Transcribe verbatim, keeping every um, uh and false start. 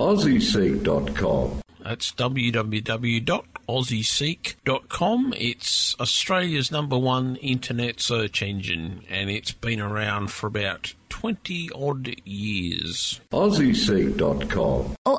aussie seek dot com. That's w w w dot aussie seek dot com. It's Australia's number one internet search engine, and it's been around for about twenty odd years. aussie seek dot com. Oh,